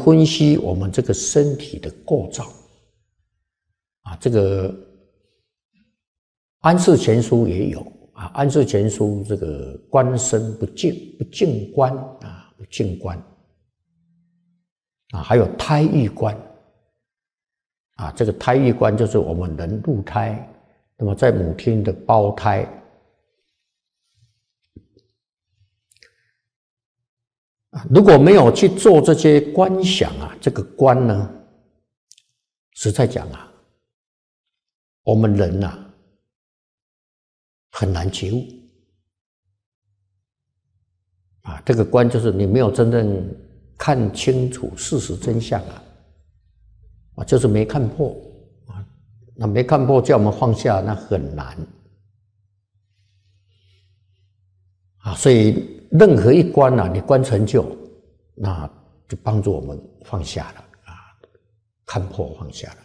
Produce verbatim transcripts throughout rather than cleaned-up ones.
分析我们这个身体的构造啊，这个安世全书也有啊，安世全书这个观身不净，不净观啊，不净观啊，还有胎育观啊，这个胎育观就是我们人入胎，那么在母亲的胞胎啊，如果没有去做这些观想啊，这个观呢，实在讲啊，我们人呐、啊、很难觉悟啊。这个观就是你没有真正看清楚事实真相啊，啊，就是没看破啊。那没看破叫我们放下，那很难啊。所以任何一观啊，你观成就，那就帮助我们放下了啊，看破放下了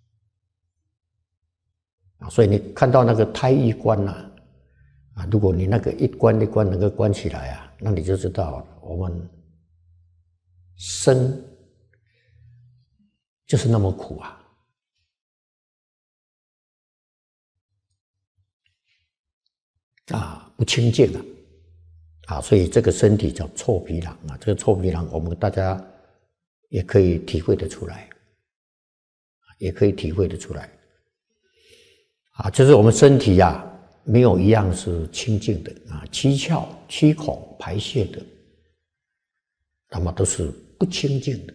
啊。所以你看到那个胎育观呐、啊，啊，如果你那个一关一关能够关起来啊，那你就知道我们生就是那么苦啊。啊，不清净啊。啊，所以这个身体叫臭皮囊啊，这个臭皮囊我们大家也可以体会得出来，也可以体会得出来。啊，就是我们身体呀、啊，没有一样是清净的啊，七窍、七孔排泄的，那么都是不清净的。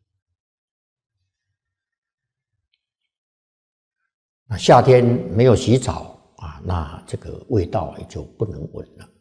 那夏天没有洗澡啊，那这个味道也就不能闻了。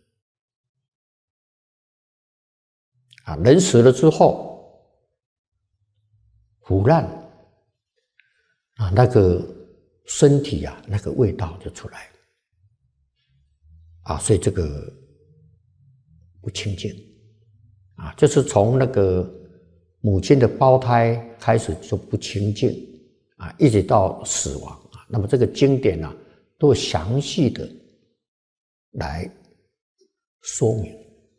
啊，人死了之后，腐烂啊，那个身体啊，那个味道就出来了啊，所以这个不清净啊，就是从那个母亲的胞胎开始就不清净啊，一直到死亡啊。那么这个经典啊，都详细的来说明。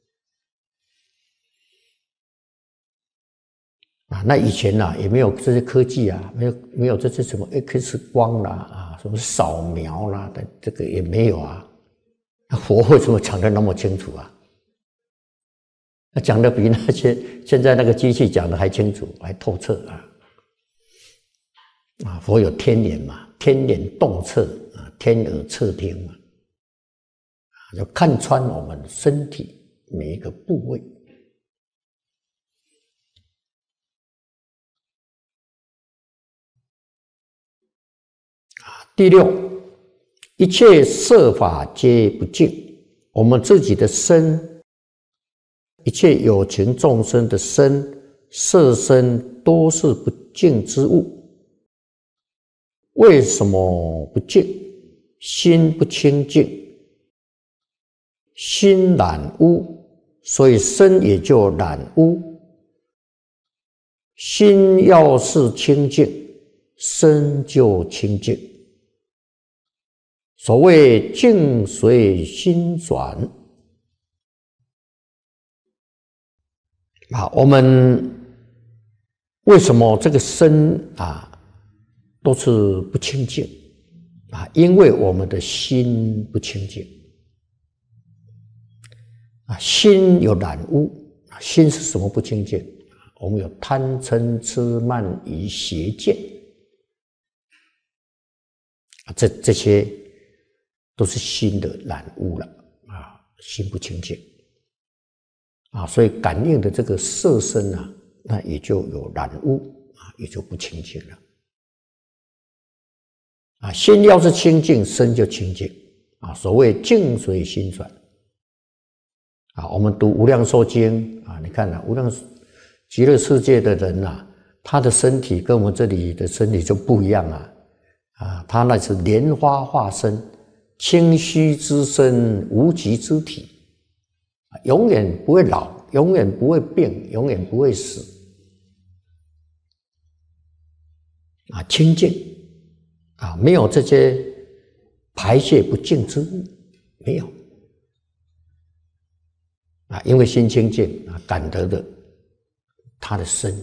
啊，那以前呐、啊、也没有这些科技啊，没有没有这些什么 X 光啦啊，什么扫描啦的，这个也没有啊。那佛为什么讲得那么清楚啊？那讲得比那些现在那个机器讲得还清楚，还透彻啊！啊，佛有天眼嘛，天眼洞彻啊，天耳彻听嘛，啊，就看穿我们身体每一个部位。第六，一切色法皆不净。我们自己的身，一切有情众生的身、色身都是不净之物。为什么不净？心不清净，心染污，所以身也就染污。心要是清净，身就清净。所谓境随心转啊，我们为什么这个身啊都是不清净啊？因为我们的心不清净啊，心有染污。心是什么不清净？我们有贪嗔痴慢疑邪见啊，这这些都是心的染污了啊，心不清净啊，所以感应的这个色身啊，那也就有染污啊，也就不清净了啊。心要是清净，身就清净啊。所谓境随心转啊，我们读《无量寿经》啊，你看啊，无量极乐世界的人啊，他的身体跟我们这里的身体就不一样啊啊，他那是莲花化身。清虚之身，无极之体，永远不会老，永远不会病，永远不会死啊！清净啊，没有这些排泄不净之物，没有啊，因为心清净啊，感得的他的身